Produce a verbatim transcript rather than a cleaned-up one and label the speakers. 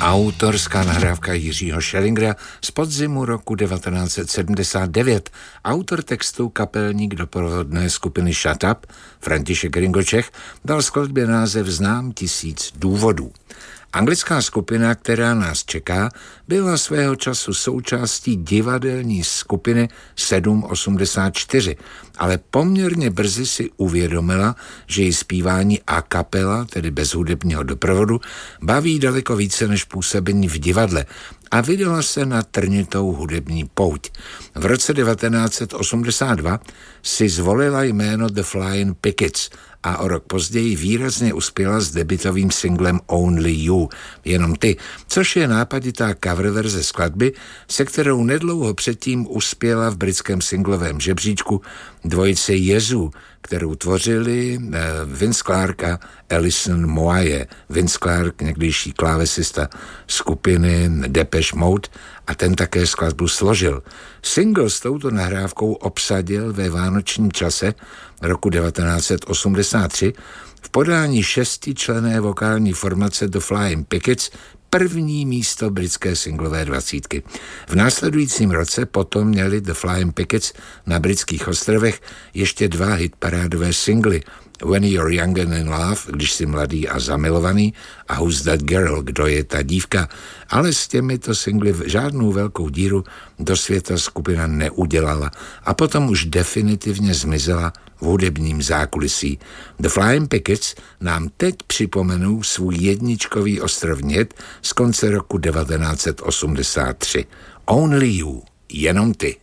Speaker 1: Autorská nahrávka Jiřího Schellingera z podzimu roku devatenáct set sedmdesát devět. Autor textu, kapelník doprovodné skupiny Shut Up, František Ringočech, dal skladbě název Znám tisíc důvodů. Anglická skupina, která nás čeká, byla svého času součástí divadelní skupiny sedm osmdesát čtyři, ale poměrně brzy si uvědomila, že její zpívání a kapela, tedy bez hudebního doprovodu, baví daleko více než působení v divadle a vydala se na trnitou hudební pouť. V roce devatenáct set osmdesát dva si zvolila jméno The Flying Pickets a o rok později výrazně uspěla s debutovým singlem Only You, jenom ty, což je nápaditá cover verze skladby, se kterou nedlouho předtím uspěla v britském singlovém žebříčku dvojice Jezu, kterou tvořili Vince Clarke a Alison Moaye. Vince Clarke, někdejší klávesista skupiny Depeche Mode, a ten také skladbu složil. Single s touto nahrávkou obsadil ve vánočním čase roku devatenáct set osmdesát tři v podání šestičlenné vokální formace The Flying Pickets první místo britské singlové dvacítky. V následujícím roce potom měli The Flying Pickets na britských ostrovech ještě dva hitparádové singly: When You're Young and in Love, když jsi mladý a zamilovaný, a Who's That Girl, kdo je ta dívka. Ale s těmito singly žádnou velkou díru do světa skupina neudělala a potom už definitivně zmizela v hudebním zákulisí. The Flying Pickets nám teď připomenou svůj jedničkový ostrovní hit z konce roku devatenáct set osmdesát tři. Only You, jenom ty.